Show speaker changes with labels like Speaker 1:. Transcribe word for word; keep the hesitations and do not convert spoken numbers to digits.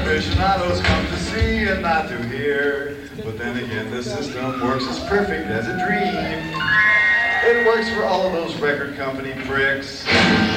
Speaker 1: aficionados come to see and not to hear. But then again, the system works as perfect as a dream. It works for all of those record company pricks.